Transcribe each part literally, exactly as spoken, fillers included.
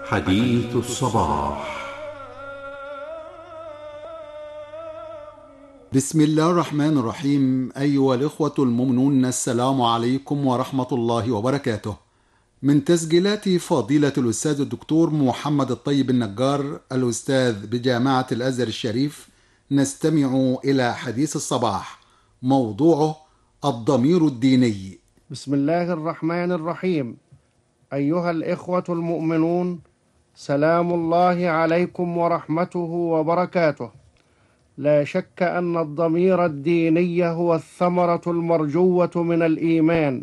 حديث الصباح. بسم الله الرحمن الرحيم. أيها الإخوة المؤمنون، السلام عليكم ورحمة الله وبركاته. من تسجيلات فضيلة الأستاذ الدكتور محمد الطيب النجار، الأستاذ بجامعة الأزهر الشريف، نستمع إلى حديث الصباح، موضوعه الضمير الديني. بسم الله الرحمن الرحيم. أيها الإخوة المؤمنون، سلام الله عليكم ورحمته وبركاته. لا شك أن الضمير الديني هو الثمرة المرجوة من الإيمان،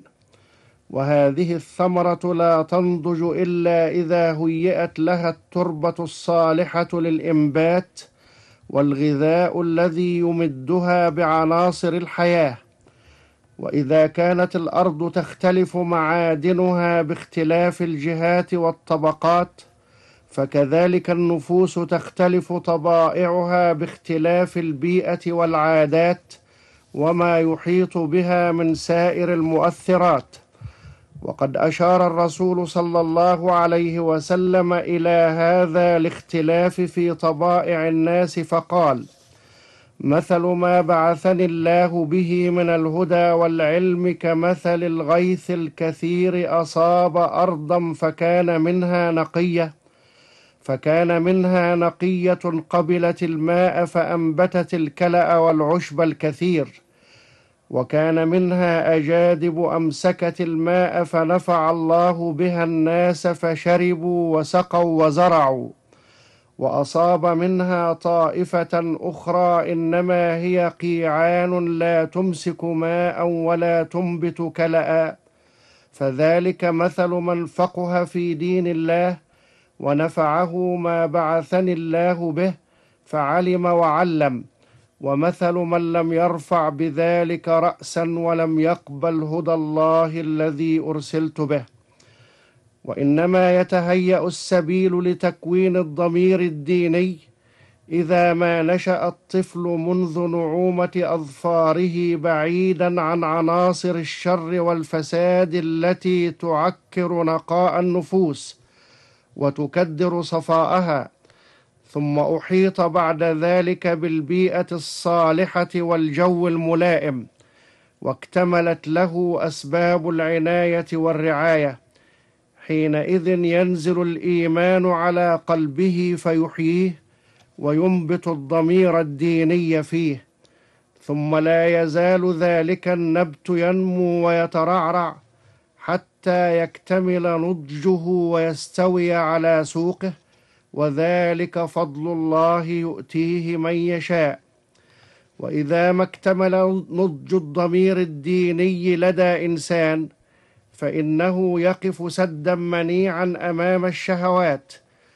وهذه الثمرة لا تنضج إلا إذا هيئت لها التربة الصالحة للإنبات والغذاء الذي يمدها بعناصر الحياة. وإذا كانت الأرض تختلف معادنها باختلاف الجهات والطبقات، فكذلك النفوس تختلف طبائعها باختلاف البيئة والعادات وما يحيط بها من سائر المؤثرات. وقد أشار الرسول صلى الله عليه وسلم إلى هذا الاختلاف في طبائع الناس فقال: مثل ما بعثني الله به من الهدى والعلم كمثل الغيث الكثير أصاب أرضا فكان منها نقية فكان منها نقية قبلت الماء فأنبتت الكلأ والعشب الكثير، وكان منها أجادب أمسكت الماء فنفع الله بها الناس فشربوا وسقوا وزرعوا. وأصاب منها طائفة أخرى إنما هي قيعان لا تمسك ماء ولا تنبت كلأ، فذلك مثل من فقه في دين الله ونفعه ما بعثني الله به فعلم وعلم، ومثل من لم يرفع بذلك رأسا ولم يقبل هدى الله الذي أرسلت به. وإنما يتهيأ السبيل لتكوين الضمير الديني إذا ما نشأ الطفل منذ نعومة أظفاره بعيدا عن عناصر الشر والفساد التي تعكر نقاء النفوس وتكدر صفاءها، ثم أحيط بعد ذلك بالبيئة الصالحة والجو الملائم، واكتملت له أسباب العناية والرعاية. حينئذ ينزل الإيمان على قلبه فيحييه وينبت الضمير الديني فيه، ثم لا يزال ذلك النبت ينمو ويترعرع حتى يكتمل نضجه ويستوي على سوقه، وذلك فضل الله يؤتيه من يشاء. وإذا ما اكتمل نضج الضمير الديني لدى إنسان فإنه يقف سدا منيعا أمام الشهوات،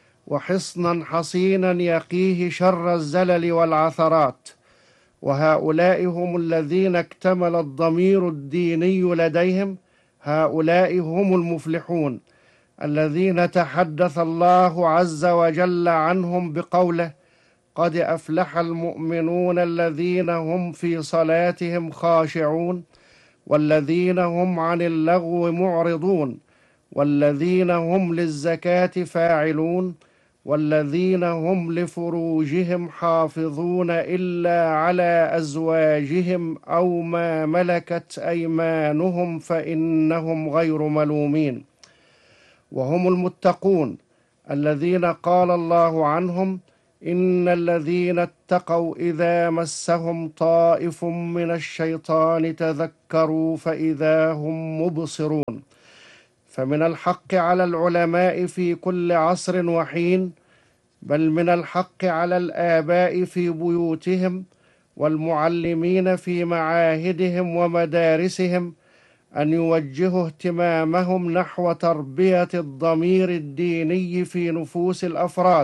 وحصنا حصينا يقيه شر الزلل والعثرات. وهؤلاء هم الذين اكتمل الضمير الديني لديهم، هؤلاء هم المفلحون الذين تحدث الله عز وجل عنهم بقوله: قد أفلح المؤمنون الذين هم في صلاتهم خاشعون والذين هم عن اللغو معرضون والذين هم للزكاة فاعلون والذين هم لفروجهم حافظون إلا على أزواجهم أو ما ملكت أيمانهم فإنهم غير ملومين. وهم المتقون الذين قال الله عنهم: إن الذين اتقوا إذا مسهم طائف من الشيطان تذكروا فإذا هم مبصرون. فمن الحق على العلماء في كل عصر وحين، بل من الحق على الآباء في بيوتهم والمعلمين في معاهدهم ومدارسهم أن يوجهوا اهتمامهم نحو تربية الضمير الديني في نفوس الأفراد،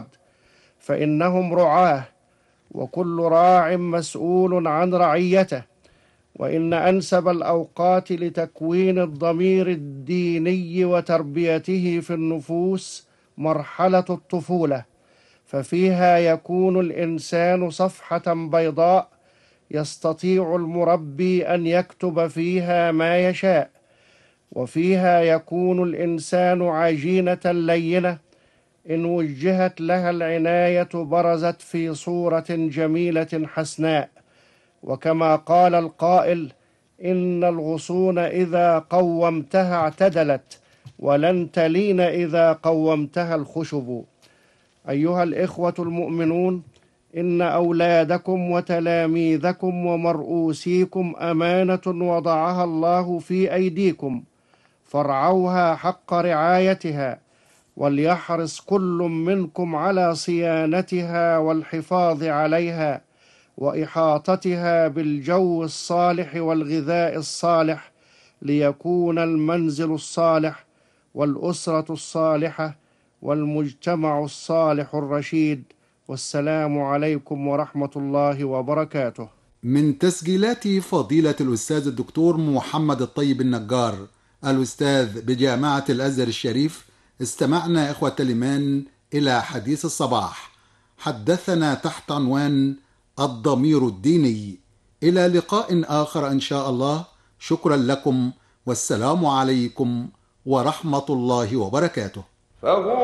فإنهم رعاه، وكل راع مسؤول عن رعيته. وإن أنسب الأوقات لتكوين الضمير الديني وتربيته في النفوس مرحلة الطفولة، ففيها يكون الإنسان صفحة بيضاء يستطيع المربي أن يكتب فيها ما يشاء، وفيها يكون الإنسان عجينة لينة إن وجهت لها العناية برزت في صورة جميلة حسناء. وكما قال القائل: إن الغصون إذا قومتها اعتدلت، ولن تلين إذا قومتها الخشب. أيها الإخوة المؤمنون، إن أولادكم وتلاميذكم ومرؤوسيكم أمانة وضعها الله في أيديكم، فارعوها حق رعايتها، وليحرص كل منكم على صيانتها والحفاظ عليها وإحاطتها بالجو الصالح والغذاء الصالح، ليكون المنزل الصالح والأسرة الصالحة والمجتمع الصالح الرشيد. والسلام عليكم ورحمة الله وبركاته. من تسجيلات فضيلة الأستاذ الدكتور محمد الطيب النجار، الأستاذ بجامعة الأزهر الشريف، استمعنا إخوة الإيمان إلى حديث الصباح، حدثنا تحت عنوان الضمير الديني. إلى لقاء آخر إن شاء الله. شكرا لكم، والسلام عليكم ورحمة الله وبركاته.